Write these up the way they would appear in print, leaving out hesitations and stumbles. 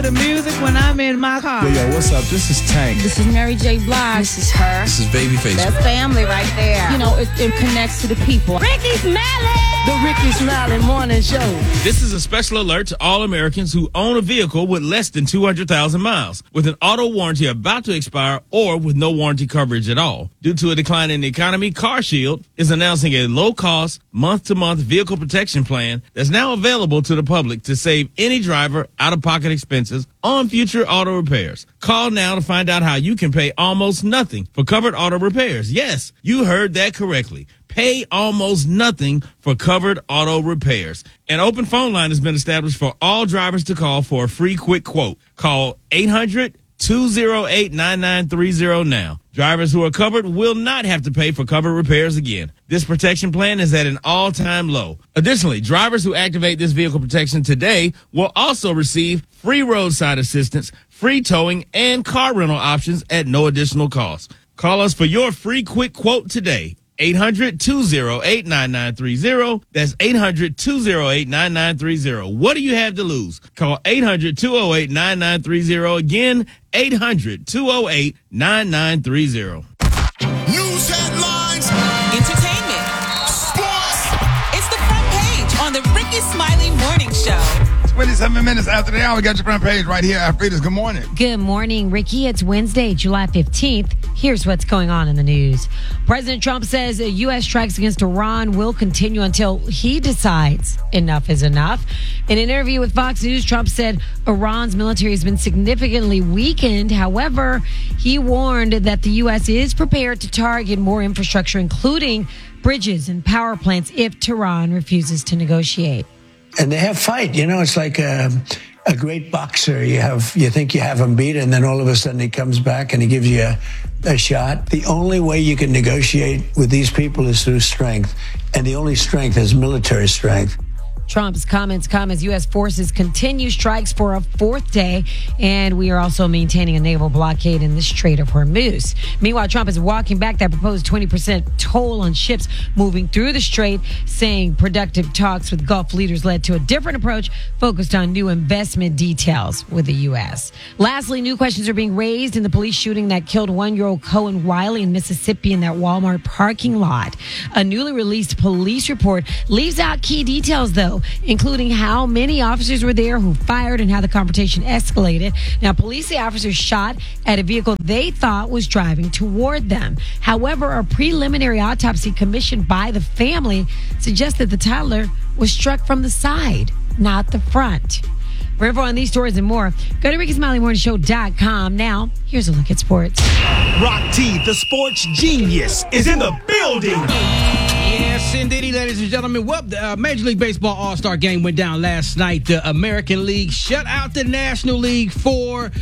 The music when I'm in my car. Yo, what's up? This is Tank. This is Mary J. Blige. This is her. This is Babyface. That's family right there. You know, it connects to the people. Ricky Smiley. The Ricky Smiley Morning Show. This is a special alert to all Americans who own a vehicle with less than 200,000 miles, with an auto warranty about to expire or with no warranty coverage at all. Due to a decline in the economy, CarShield is announcing a low-cost, month-to-month vehicle protection plan that's now available to the public to save any driver out-of-pocket expenses on future auto repairs. Call now to find out how you can pay almost nothing for covered auto repairs. Yes, you heard that correctly. Pay almost nothing for covered auto repairs. An open phone line has been established for all drivers to call for a free quick quote. Call 800-208-9930 now. Drivers who are covered will not have to pay for covered repairs again. This protection plan is at an all-time low. Additionally, drivers who activate this vehicle protection today will also receive free roadside assistance, free towing, and car rental options at no additional cost. Call us for your free quick quote today. 800-208-9930. That's 800-208-9930. What do you have to lose? Call 800-208-9930. Again, 800-208-9930. News headlines. Entertainment. Sports. It's the front page on the Ricky Smiley Morning Show. 27 minutes after the hour, we got your front page right here. Alfreda's, good morning. Good morning, Ricky. It's Wednesday, July 15th. Here's what's going on in the news. President Trump says U.S. strikes against Iran will continue until he decides enough is enough. In an interview with Fox News, Trump said Iran's military has been significantly weakened. However, he warned that the U.S. is prepared to target more infrastructure, including bridges and power plants, if Tehran refuses to negotiate. And they have fight. You know, it's like a great boxer. You think you have him beat, and then all of a sudden he comes back and he gives you a shot. The only way you can negotiate with these people is through strength, and the only strength is military strength. Trump's comments come as U.S. forces continue strikes for a fourth day, and we are also maintaining a naval blockade in the Strait of Hormuz. Meanwhile, Trump is walking back that proposed 20% toll on ships moving through the strait, saying productive talks with Gulf leaders led to a different approach focused on new investment details with the U.S. Lastly, new questions are being raised in the police shooting that killed 1-year-old Cohen Riley in Mississippi in that Walmart parking lot. A newly released police report leaves out key details, though, including how many officers were there, who fired, and how the confrontation escalated. Now, police say officers shot at a vehicle they thought was driving toward them. However, a preliminary autopsy commissioned by the family suggests that the toddler was struck from the side, not the front. For info on these stories and more, go to RickySmileyMorningShow.com. Now, here's a look at sports. Rock T, the sports genius, is in the building. Yes, indeed, ladies and gentlemen. Well, the Major League Baseball All-Star Game went down last night. The American League shut out the National League 4-0.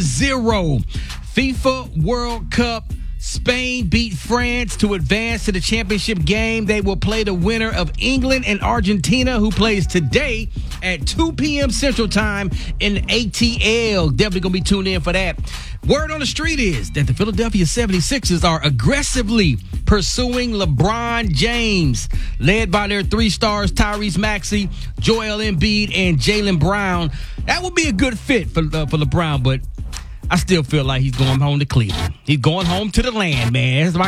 FIFA World Cup. Spain beat France to advance to the championship game. They will play the winner of England and Argentina, who plays today at 2 p.m. Central Time in ATL. Definitely going to be tuned in for that. Word on the street is that the Philadelphia 76ers are aggressively pursuing LeBron James, led by their three stars, Tyrese Maxey, Joel Embiid, and Jaylen Brown. That would be a good fit for LeBron, but I still feel like he's going home to Cleveland. He's going home to the land, man. That's my